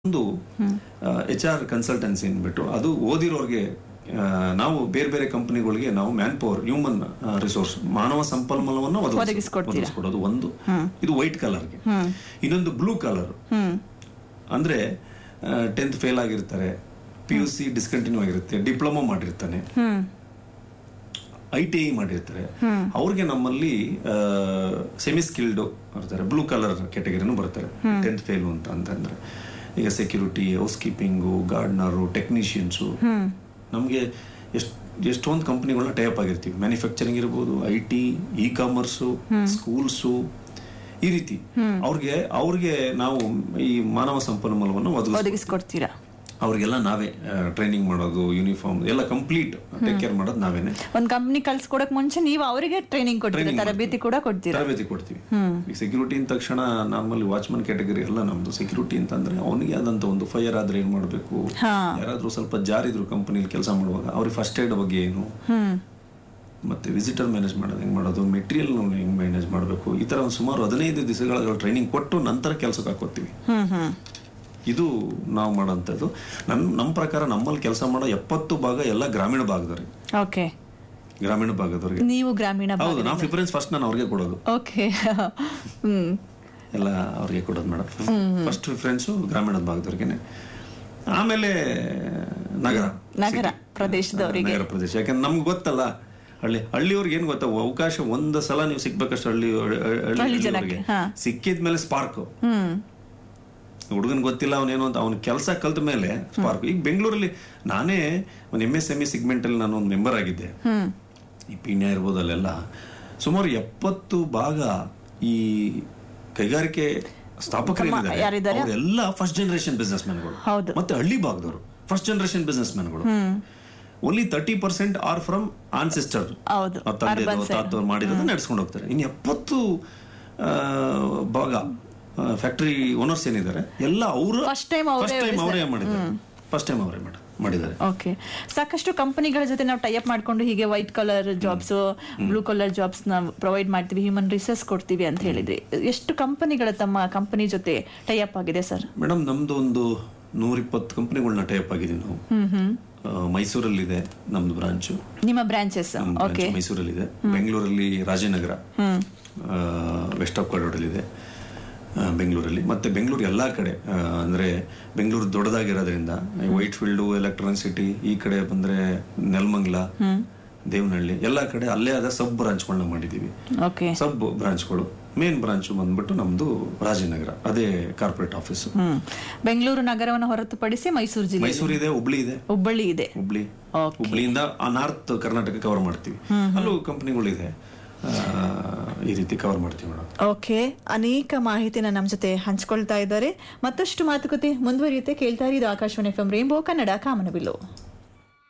ಒಂದು HR consultancy ಅಂದ್ಬಿಟ್ಟು ಅದು ಓದಿರೋರಿಗೆ ನಾವು ಬೇರೆ ಬೇರೆ ಕಂಪನಿಗಳಿಗೆ ನಾವು ಮ್ಯಾನ್ ಪವರ್ ಹ್ಯೂಮನ್ ರಿಸೋರ್ಸ್ ಮಾನವ ಸಂಪನ್ಮೂಲವನ್ನು ಒದಗಿಸ್ಕೊಡೋದು ಒಂದು. ಇದು ವೈಟ್ ಕಲರ್ಗೆ. ಇನ್ನೊಂದು ಬ್ಲೂ ಕಲರ್ ಅಂದ್ರೆ 10th ಫೇಲ್ ಆಗಿರ್ತಾರೆ, PUC ಡಿಸ್ಕಂಟಿನ್ಯೂ ಆಗಿರುತ್ತೆ, ಡಿಪ್ಲೊಮಾ ಮಾಡಿರ್ತಾನೆ, ITI ಮಾಡಿರ್ತಾರೆ, ಅವ್ರಿಗೆ ನಮ್ಮಲ್ಲಿ ಸೆಮಿ ಸ್ಕಿಲ್ಡ್ ಬರ್ತಾರೆ, ಬ್ಲೂ ಕಲರ್ ಕ್ಯಾಟಗರಿನೂ ಬರ್ತಾರೆ 10th ಫೇಲ್ ಅಂತಂದ್ರೆ. ಈಗ ಸೆಕ್ಯೂರಿಟಿ, ಹೌಸ್ ಕೀಪಿಂಗು, ಗಾರ್ಡ್ನರು, ಟೆಕ್ನಿಷಿಯನ್ಸು, ನಮಗೆ ಎಷ್ಟೊಂದು ಕಂಪನಿಗಳನ್ನ ಟೈಪ್ ಆಗಿರ್ತೀವಿ. ಮ್ಯಾನುಫ್ಯಾಕ್ಚರಿಂಗ್ ಇರ್ಬೋದು, IT, ಇ-ಕಾಮರ್ಸು, ಸ್ಕೂಲ್ಸು, ಈ ರೀತಿ ಅವ್ರಿಗೆ ನಾವು ಈ ಮಾನವ ಸಂಪನ್ಮೂಲವನ್ನು ಒದಗಿಸ್ಕೊಡ್ತೀರಾ. ಅವ್ರಿಗೆಲ್ಲ ನಾವೇ ಟ್ರೈನಿಂಗ್ ಮಾಡೋದು, ಯೂನಿಫಾರ್ಮ್ ಎಲ್ಲ ಕಂಪ್ಲೀಟ್ ಟೇಕ್ ಕೇರ್ ಮಾಡೋದು ನಾವೇನೆ. ಒಂದ್ ಕಂಪನಿ ಕಳ್ಸ್ಕೊಡಕ್ ಮುಂಚೆ ನೀವು ಅವರಿಗೆ ಟ್ರೈನಿಂಗ್ ಕೊಡ್ತೀರಾ, ತರಬೇತಿ ಕೂಡ ಕೊಡ್ತೀರಾ? ತರಬೇತಿ ಕೊಡ್ತೀವಿ. ಈ ಸೆಕ್ಯೂರಿಟಿ ಅಂದ ತಕ್ಷಣ ನಾರ್ಮಲಿ ವಾಚ್ಮನ್ ಕ್ಯಾಟಗರಿ ಎಲ್ಲ ನಮ್ದು. ಸೆಕ್ಯೂರಿಟಿ ಅಂತಂದ್ರೆ ಅವನಿಗೆ ಆದಂತ ಒಂದು ಫೈರ್ ಆದ್ರೆ ಏನ್ ಮಾಡ್ಬೇಕು, ಯಾರಾದ್ರೂ ಸ್ವಲ್ಪ ಜಾರಿದ್ರು ಕಂಪನಿಲಿ ಕೆಲಸ ಮಾಡುವಾಗ ಅವ್ರಿಗೆ ಫಸ್ಟ್ ಏಡ್ ಬಗ್ಗೆ ಏನು, ಮತ್ತೆ ವಿಸಿಟರ್ ಮ್ಯಾನೇಜ್ ಮಾಡೋದು ಹೆಂಗ್ ಮಾಡೋದು, ಮೆಟೀರಿಯಲ್ ಹೆಂಗ್ ಮ್ಯಾನೇಜ್ ಮಾಡಬೇಕು, ಈ ತರ ಒಂದು ಸುಮಾರು 15 ದಿವಸಗಳ ಟ್ರೈನಿಂಗ್ ಕೊಟ್ಟು ನಂತರ ಕೆಲಸಕ್ಕೆ ಹಾಕೋತೀವಿ. ಇದು ನಾವು ಮಾಡೋಂಥದ್ದು. ನಮ್ಮ ಪ್ರಕಾರ ನಮ್ಮಲ್ಲಿ ಕೆಲಸ ಮಾಡೋ 70% ಎಲ್ಲ ಗ್ರಾಮೀಣ ಭಾಗದವ್ರಿಗೆ. ಓಕೆ, ಗ್ರಾಮೀಣ ಭಾಗದವ್ರಿಗೆ. ನೀವು ಗ್ರಾಮೀಣ? ಹೌದು, ನಾವು ಪ್ರಿಫರೆನ್ಸ್ ಫಸ್ಟ್ ನಾನು ಅವ್ರಿಗೆ ಕೊಡೋದು. ಓಕೆ, ಎಲ್ಲ ಅವ್ರಿಗೆ ಕೊಡೋದು ಮೇಡಮ್. ಫಸ್ಟ್ ಪ್ರಿಫರೆನ್ಸು ಗ್ರಾಮೀಣ ಭಾಗದವ್ರಿಗೆನೆ, ಆಮೇಲೆ ನಗರ ಪ್ರದೇಶದವರಿಗೆ. ನಗರ ಪ್ರದೇಶ, ಯಾಕಂದ್ರೆ ನಮ್ಗೆ ಗೊತ್ತಲ್ಲ, ಹಳ್ಳಿಯವ್ರಿಗೆ ಏನ್ ಗೊತ್ತಾ, ಅವಕಾಶ ಒಂದ್ ಸಲ ನೀವು ಸಿಗ್ಬೇಕಷ್ಟು ಹಳ್ಳಿಯವರಿಗೆ ಸಿಕ್ಕಿದ್ಮೇಲೆ ಸ್ಪಾರ್ಕ್. ಹುಡುಗನ್ ಗೊತ್ತಿಲ್ಲ ಅವನೇನು ಅಂತ, ಅವ್ನ ಕೆಲಸ ಕಲ್ತ ಮೇಲೆ ಸ್ಪಾರ್ಕ್. ಈಗ ಬೆಂಗಳೂರಲ್ಲಿ ನಾನೇ ಒಂದು MSME ಸೆಗ್ಮೆಂಟ್ ಅಲ್ಲಿ ನಾನು ಒಂದು ಮೆಂಬರ್ ಆಗಿದ್ದೆ. ಈ ಪೀಣ್ಯ ಇರ್ಬೋದು, ಅಲ್ಲೆಲ್ಲ ಸುಮಾರು 70% ಈ ಕೈಗಾರಿಕೆ ಸ್ಥಾಪಕರೇನಿದ್ದಾರೆ ಅವರೆಲ್ಲ ಫಸ್ಟ್ ಜನರೇಷನ್ ಬಿಸ್ನೆಸ್ ಮ್ಯಾನ್ಗಳು, ಮತ್ತೆ ಹಳ್ಳಿ ಭಾಗದವರು first generation business ಮ್ಯಾನ್ಗಳು. Only 30% are from ancestor, ತಾತವ್ರು ಮಾಡಿರೋದು ನಡೆಸ್ಕೊಂಡು ಹೋಗ್ತಾರೆ. ಇನ್ನು 70% ಫ್ಯಾಕ್ಟರಿ ಓನರ್ಸ್ ಏನಿದ್ದಾರೆ ಎಲ್ಲ ಅವರು ಫಸ್ಟ್ ಟೈಮ್ ಅವರೇ ಮಾಡಿದ್ದಾರೆ. ಓಕೆ, ಸಾಕಷ್ಟು ಕಂಪನಿಗಳ ಜೊತೆ ನಾವು ಟೈ ಅಪ್ ಮಾಡ್ಕೊಂಡು ಹೀಗೆ white colour jobs, blue colour jobs ನಾವು ಪ್ರೊವೈಡ್ ಮಾಡ್ತೀವಿ, ಹ್ಯೂಮನ್ ರಿಸೋರ್ಸ್ ಕೊಡ್ತೀವಿ ಅಂತ ಹೇಳಿದ್ರಿ. ಎಷ್ಟು ಕಂಪನಿಗಳ ತಮ್ಮ ಕಂಪನಿ ಜೊತೆ ಟೈ ಅಪ್ ಆಗಿದೆ ಸರ್? ಮೇಡಮ್, ನಮ್ದು ಒಂದು 120 ಕಂಪನಿಗಳನ್ನ ಟೈ ಅಪ್ ಆಗಿದ್ದೀವಿ ನಾವು. ಮೈಸೂರಲ್ಲಿದೆ ನಮ್ದು ಬ್ರಾಂಚ್. ನಿಮ್ಮ ಬ್ರಾಂಚಸ್ ಮೈಸೂರಲ್ಲಿದೆ, ಬೆಂಗಳೂರಲ್ಲಿ ರಾಜನಗರ, ವೆಸ್ಟ್ ಆಫ್ ಕಾರಿಡಾರಲ್ಲಿದೆ ಬೆಂಗಳೂರಲ್ಲಿ, ಮತ್ತೆ ಬೆಂಗಳೂರು ಎಲ್ಲಾ ಕಡೆ. ಅಂದ್ರೆ Bengaluru ದೊಡ್ಡದಾಗಿರೋದ್ರಿಂದ white field, electronic city, ಈ ಕಡೆ ಬಂದ್ರೆ ನೆಲಮಂಗಲ, ದೇವನಹಳ್ಳಿ, ಎಲ್ಲಾ ಕಡೆ ಅಲ್ಲೇ ಆದ ಸಬ್ ಬ್ರಾಂಚ್ಗಳನ್ನ ಮಾಡಿದೀವಿ. ಸಬ್ ಬ್ರಾಂಚ್ಗಳು. ಮೇನ್ ಬ್ರಾಂಚ್ ಬಂದ್ಬಿಟ್ಟು ನಮ್ದು ರಾಜನಗರ, ಅದೇ ಕಾರ್ಪೊರೇಟ್ ಆಫೀಸ್. ಬೆಂಗಳೂರು ನಗರವನ್ನು ಹೊರತುಪಡಿಸಿ ಮೈಸೂರು ಜಿಲ್ಲೆ, ಮೈಸೂರು ಇದೆ, ಹುಬ್ಬಳ್ಳಿ ಇದೆ. ಹುಬ್ಬಳ್ಳಿಯಿಂದ ನಾರ್ತ್ ಕರ್ನಾಟಕ ಕವರ್ ಮಾಡ್ತೀವಿ. ಅಲ್ಲೂ ಕಂಪನಿಗಳಿದೆ, ಈ ರೀತಿ ಕವರ್ ಮಾಡ್ತೀವಿ ಮೇಡಮ್. ಓಕೆ, ಅನೇಕ ಮಾಹಿತಿನ ನಮ್ಮ ಜೊತೆ ಹಂಚ್ಕೊಳ್ತಾ ಇದ್ದಾರೆ. ಮತ್ತಷ್ಟು ಮಾತುಕತೆ ಮುಂದುವರಿಯುತ್ತೆ. ಕೇಳ್ತಾ ಇರೋದು ಆಕಾಶವಾಣಿ FM ರೈನ್ಬೋ ಕನ್ನಡ ಕಾಮನಬಿಲ್ಲು.